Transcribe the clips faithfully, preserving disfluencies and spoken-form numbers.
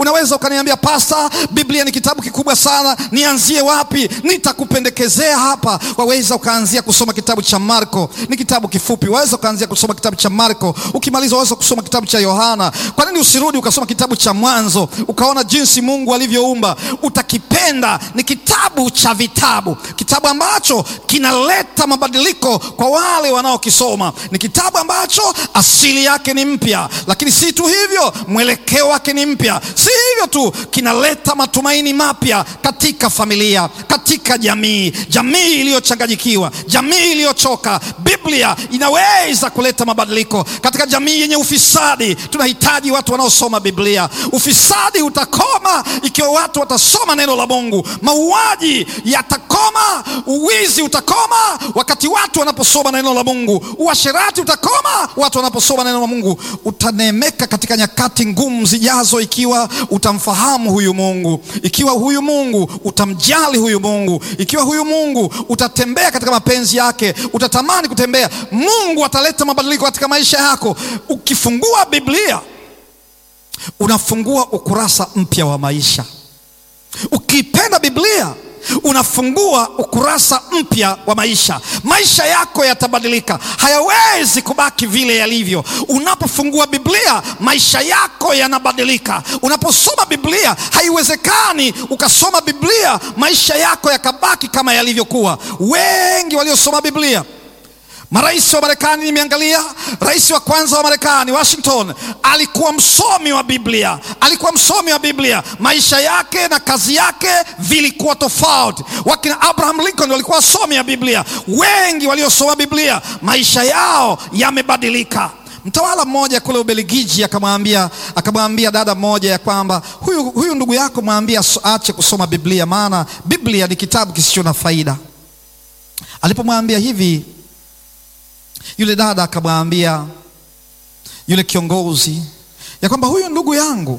Unaweza ukaniambia, Pastor, Biblia ni kitabu kikubwa sana, nianzie wapi? Nitakupendekezea hapa. Waweza ukaanzia kusoma kitabu cha Marko, ni kitabu kifupi. Waweza ukaanzia kusoma kitabu cha Marko, ukimaliza waweza kusoma kitabu cha Yohana. Kwa nini usirudi ukasoma kitabu cha Mwanzo, ukaona jinsi Mungu alivyoumba? Utakipenda. Ni kitabu cha vitabu, kitabu ambacho kinaleta mabadiliko kwa wale wanaokisoma. Ni kitabu ambacho asili yake ni mpya, lakini si tu hivyo, mwelekeo wake ni mpya. Si hivyo tu, kinaleta matumaini mapya katika familia, katika jamii, jamii iliyochanganyikiwa, jamii iliyochoka. Biblia inaweza kuleta mabadiliko katika jamii yenye ufisadi. Tunahitaji watu wanaosoma Biblia. Ufisadi utakoma ikiwa watu watasoma neno la Mungu. Mauaji yatakoma, uwizi utakoma wakati watu wanaposoma neno la Mungu. Uasherati utakoma watu wanaposoma neno la Mungu. Utaneemeka katika nyakati ngumu zijazo ikiwa utamfahamu huyu Mungu, ikiwa huyu Mungu utamjali huyu Mungu, ikiwa huyu Mungu utatembea katika mapenzi yake, utatamani kutembea. Mungu ataleta mabadiliko katika maisha yako. Ukifungua Biblia, unafungua ukurasa mpya wa maisha. Ukipenda Biblia, unafungua ukurasa mpya wa maisha. Maisha yako yatabadilika, hayawezi kubaki vile yalivyo. Unapofungua Biblia, maisha yako yanabadilika. Unaposoma Biblia, haiwezekani ukasoma Biblia maisha yako yakabaki kama yalivyokuwa. Wengi waliosoma Biblia, marais wa Marekani, nimeangalia rais wa kwanza wa Marekani, Washington, alikuwa msomi wa Biblia. Alikuwa msomi wa Biblia. Maisha yake na kazi yake vilikuwa tofauti. Wakina Abraham Lincoln walikuwa wasomi wa Biblia. Wengi waliosoma Biblia, maisha yao yamebadilika. Mtawala mmoja kule Ubelgiji akamwambia akamwambia dada mmoja ya kwamba huyu, huyu ndugu yako mwambie aache kusoma Biblia, maana Biblia ni kitabu kisicho na faida. Alipomwambia hivi, yule dada akamwambia yule kiongozi ya kwamba huyu ndugu yangu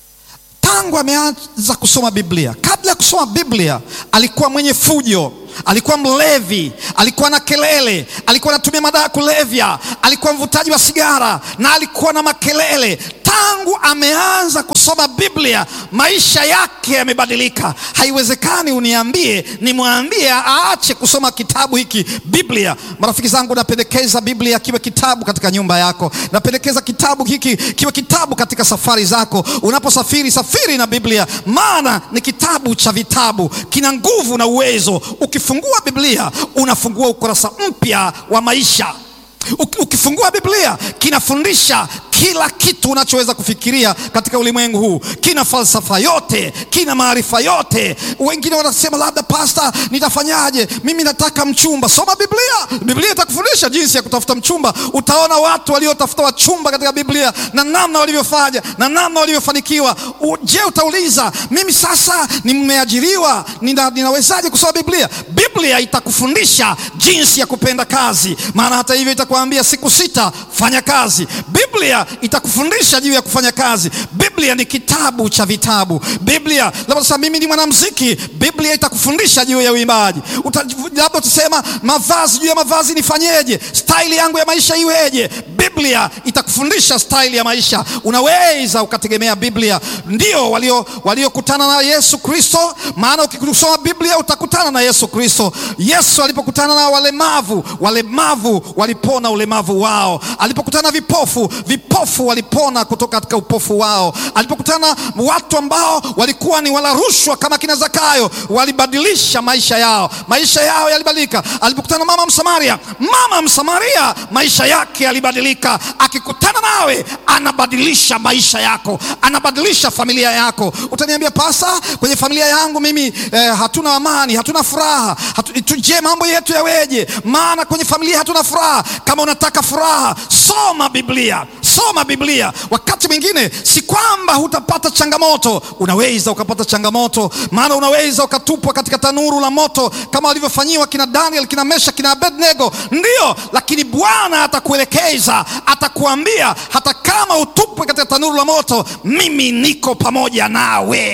tangu ameanza kusoma Biblia, kabla ya kusoma Biblia alikuwa mwenye fujo, alikuwa mlevi, alikuwa na kelele, alikuwa anatumia madawa ya kulevya, alikuwa mvutaji wa sigara na alikuwa na makelele. Tangu ameanza kusoma Biblia, maisha yake yamebadilika. Haiwezekani uniambie nimwambie aache kusoma kitabu hiki Biblia. Marafiki zangu, napendekeza Biblia kiwe kitabu katika nyumba yako. Napendekeza kitabu hiki kiwe kitabu katika safari zako. Unaposafiri, safiri na Biblia, maana ni kitabu cha vitabu, kina nguvu na uwezo. Ukifungua Biblia, unafungua ukurasa mpya wa maisha. Ukifungua Biblia, kinafundisha kila kitu unachoweza kufikiria katika ulimwengu huu. Kina falsafa yote, kina maarifa yote. Wengine wanasema, labda Pastor, nitafanyaje? Mimi nataka mchumba. Soma Biblia. Biblia itakufundisha jinsi ya kutafuta mchumba. Utaona watu waliotafuta wachumba katika Biblia na namna walivyofanya na namna walivyofanikiwa. Je, utauliza, mimi sasa nimeajiriwa, nina, ninawezaje kusoma Biblia? Biblia itakufundisha jinsi ya kupenda kazi, maana hata hivyo itakwambia siku sita fanya kazi. Biblia itakufundisha juu ya kufanya kazi. Biblia ni kitabu cha vitabu. Biblia, labda sasa mimi ni mwanamuziki, Biblia itakufundisha juu ya uimbaji. Labda utasema mavazi, juu ya mavazi nifanyeje, style yangu ya maisha iweje. Biblia itakufundisha style ya maisha. Unaweza ukategemea Biblia. Ndio walio waliokutana na Yesu Kristo, maana ukisoma Biblia utakutana na Yesu Kristo. Yesu alipokutana na walemavu, walemavu walipona ulemavu wao. Alipokutana na vipofu, vipofu walipona kutoka katika upofu wao. Alipokutana watu ambao walikuwa ni wala rushwa kama kina Zakayo, walibadilisha maisha yao. Maisha yao yalibadilika. Alipokutana mama Msamaria, mama Msamaria maisha yake yalibadilika. Akikutana nawe anabadilisha maisha yako, anabadilisha familia yako. Utaniambia, Pastor, kwenye familia yangu mimi eh, hatuna amani, hatuna furaha. Hatu, tuje mambo yetu yaweje? Maana kwenye familia hatuna furaha. Kama unataka furaha, soma Biblia. Soma Biblia. Wakati mwingine si kwamba hutapata changamoto, unaweza ukapata changamoto, maana unaweza ukatupwa katika tanuru la moto kama walivyofanyiwa kina Daniel, kina Mesha, kina Abednego. Ndio, lakini Bwana atakuelekeza, atakuambia hata kama utupwe katika tanuru la moto, mimi niko pamoja nawe.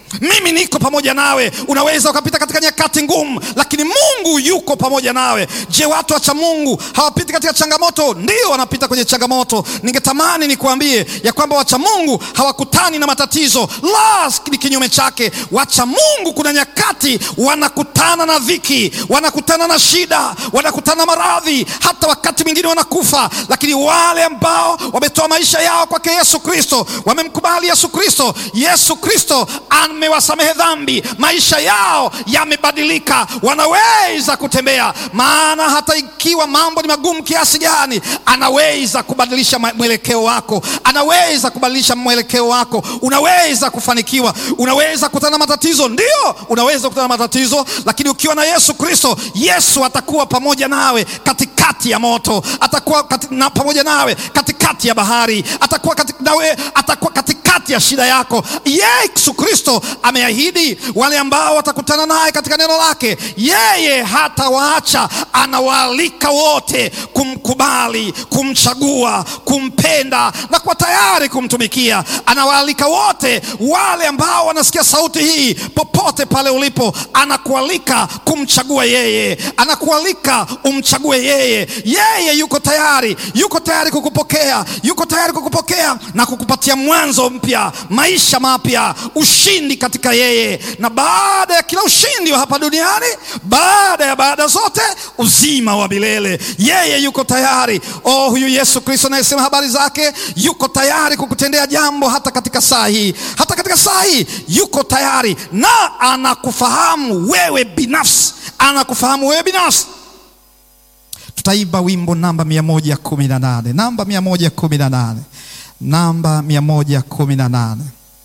Mimi niko pamoja nawe. Unaweza ukapita katika nyakati ngumu, lakini Mungu yuko pamoja nawe. Je, watu wacha Mungu hawapiti katika changamoto? Ndio, wanapita kwenye changamoto. Ningetamani nikuambie ya kwamba wacha Mungu hawakutani na matatizo. La, ni kinyume chake. Wacha Mungu kuna nyakati wanakutana na dhiki, wanakutana na shida, wanakutana na maradhi, hata wakati mwingine wanakufa. Lakini wale ambao wametoa maisha yao kwake Yesu Kristo, wamemkubali Yesu Kristo, Yesu Kristo amewasamehe dhambi, maisha yao yamebadilika, wanaweza kutembea. Maana hata ikiwa mambo ni magumu kiasi gani, anaweza kubadilisha mwelekeo wako, anaweza kubadilisha mwelekeo wako. Unaweza kufanikiwa, unaweza kukutana na matatizo, ndio, unaweza kukutana na matatizo, lakini ukiwa na Yesu Kristo, Yesu atakuwa pamoja nawe katikati ya moto, atakuwa kati, na pamoja nawe katikati ya bahari, atakuwa katikati nawe, atakuwa katikati ya shida yako. Yesu Kristo ameahidi wale ambao watakutana naye katika neno lake, yeye hatawaacha. Anawaalika wote kumkubali, kumchagua, kumpenda na kwa tayari kumtumikia. Anawaalika wote wale ambao wanasikia sauti hii, popote pale ulipo, anakualika kumchagua yeye, anakualika umchague yeye. Yeye yuko tayari, yuko tayari kukupokea, yuko tayari kukupokea na kukupatia mwanzo mpya, maisha mapya, ushindi katika yeye. Na baada ya kila ushindi wa hapa duniani, baada ya baada zote, uzima wa milele. Yeye yuko tayari. Oh, huyu Yesu Kristo anayesema habari zake, yuko tayari kukutendea jambo hata katika saa hii. Hata katika saa hii yuko tayari, na anakufahamu wewe binafsi, anakufahamu wewe binafsi. Tutaimba wimbo namba mia moja kumi na nane, namba mia moja kumi na nane, namba mia moja kumi na nane.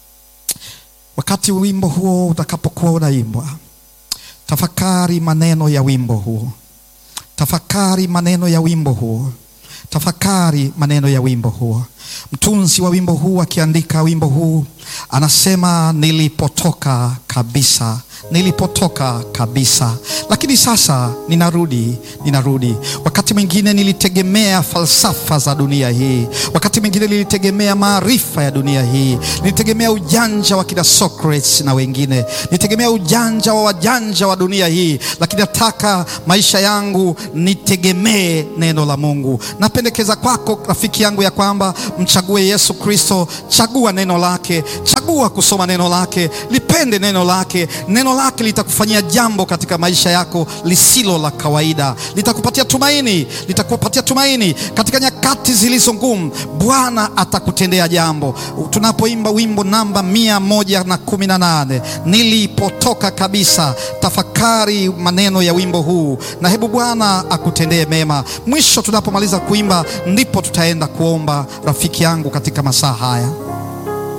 Wakati wimbo huo utakapokuwa unaimbwa, tafakari maneno ya wimbo huo, tafakari maneno ya wimbo huo, tafakari maneno ya wimbo huo. Mtunzi wa wimbo huu akiandika wimbo huu anasema, nilipotoka kabisa, nilipotoka kabisa, lakini sasa ninarudi, ninarudi. Wakati mwingine nilitegemea falsafa za dunia hii, wakati mwingine nilitegemea maarifa ya dunia hii, nilitegemea ujanja wa kina Socrates na wengine, nilitegemea ujanja wa wajanja wa dunia hii, lakini nataka maisha yangu nitegemee neno la Mungu. Napendekeza kwako rafiki yangu ya kwamba mchague Yesu Kristo, chagua neno lake, chagua kusoma neno lake, lipende neno lake. Neno lake litakufanyia jambo katika maisha yako lisilo la kawaida, litakupatia tumaini, litakupatia tumaini katika nyakati zilizo ngumu. Bwana atakutendea jambo. Tunapoimba wimbo namba mia moja na kumi na nane, nilipotoka kabisa, tafakari maneno ya wimbo huu na hebu Bwana akutendee mema. Mwisho tunapomaliza kuimba ndipo tutaenda kuomba rafiki yangu katika masaa haya.